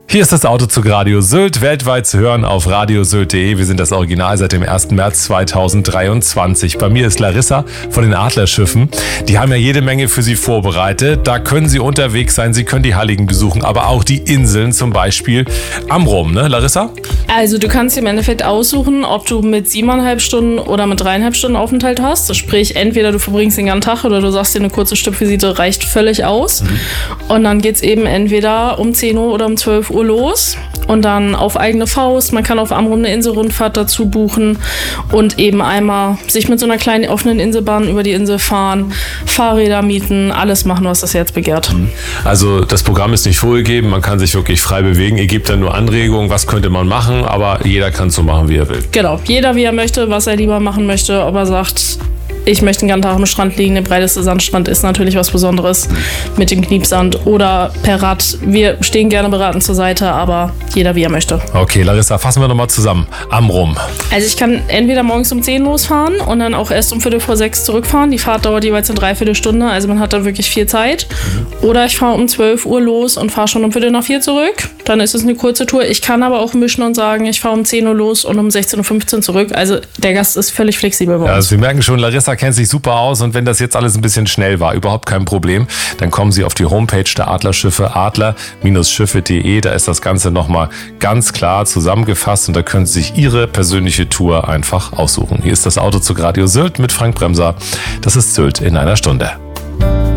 Hier ist das Autozug Radio Sylt, weltweit zu hören auf radiosylt.de. Wir sind das Original seit dem 1. März 2023. Bei mir ist Larissa von den Adlerschiffen. Die haben ja jede Menge für Sie vorbereitet. Da können Sie unterwegs sein, Sie können die Halligen besuchen, aber auch die Inseln, zum Beispiel Amrum, ne Larissa? Also du kannst dir im Endeffekt aussuchen, ob du mit 7,5 Stunden oder mit 3,5 Stunden Aufenthalt hast. Sprich, entweder du verbringst den ganzen Tag oder du sagst dir, eine kurze Stippvisite reicht völlig aus. Und dann geht's eben entweder um 10 Uhr oder um 12 Uhr los und dann auf eigene Faust. Man kann auf Amrum eine Inselrundfahrt dazu buchen und eben einmal sich mit so einer kleinen offenen Inselbahn über die Insel fahren, Fahrräder mieten, alles machen, was das Herz begehrt. Also das Programm ist nicht vorgegeben, man kann sich wirklich frei bewegen. Ihr gebt dann nur Anregungen, was könnte man machen, aber jeder kann so machen, wie er will. Genau, jeder wie er möchte, was er lieber machen möchte, ob er sagt, ich möchte den ganzen Tag am Strand liegen. Der breiteste Sandstrand ist natürlich was Besonderes mit dem Kniepsand oder per Rad. Wir stehen gerne beratend zur Seite, aber jeder wie er möchte. Okay, Larissa, fassen wir nochmal zusammen. Amrum. Also ich kann entweder morgens um 10 losfahren und dann auch erst um 5:45 zurückfahren. Die Fahrt dauert jeweils eine Dreiviertelstunde, also man hat da wirklich viel Zeit. Oder ich fahre um 12 Uhr los und fahre schon um 3:45 zurück. Dann ist es eine kurze Tour. Ich kann aber auch mischen und sagen, ich fahre um 10 Uhr los und um 16:15 Uhr zurück. Also der Gast ist völlig flexibel bei uns. Ja, also wir merken schon, Larissa kennt sich super aus und wenn das jetzt alles ein bisschen schnell war, überhaupt kein Problem, dann kommen Sie auf die Homepage der Adlerschiffe, adler-schiffe.de, da ist das Ganze nochmal ganz klar zusammengefasst und da können Sie sich Ihre persönliche Tour einfach aussuchen. Hier ist das Autozug Radio Sylt mit Frank Bremser. Das ist Sylt in einer Stunde.